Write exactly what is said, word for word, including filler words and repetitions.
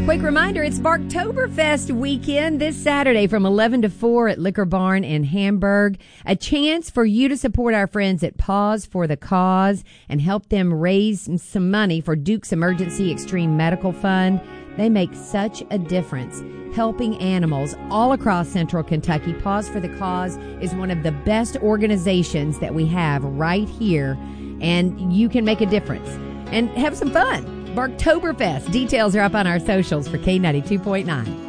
Quick reminder, it's Barktoberfest weekend this Saturday from eleven to four at Liquor Barn in Hamburg. A chance for you to support our friends at Pause for the Cause and help them raise some money for Duke's Emergency Extreme Medical Fund. They make such a difference helping animals all across central Kentucky. Pause for the Cause is one of the best organizations that we have right here, and you can make a difference and have some fun. Barktoberfest. Details are up on our socials for K ninety-two point nine.